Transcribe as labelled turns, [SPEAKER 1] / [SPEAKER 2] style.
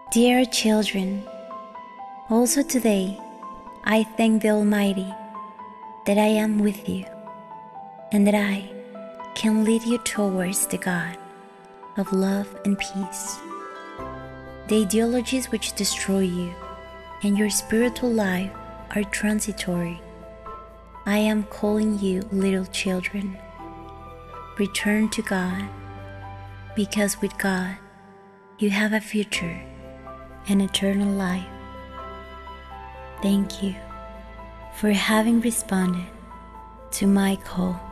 [SPEAKER 1] Dear children, also today I thank the Almighty that I am with you and that I can lead you towards the God of love and peace. The ideologies which destroy you and your spiritual life are transitory. I am calling you little children. Return to God, because with God you have a future and eternal life. Thank you for having responded to my call.